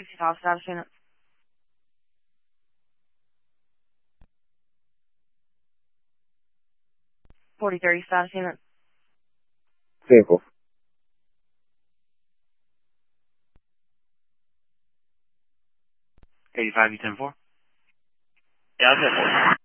$50 status payment. 4030 status payment. Vehicle. 85 U 10-4. Yeah, I'll take 4.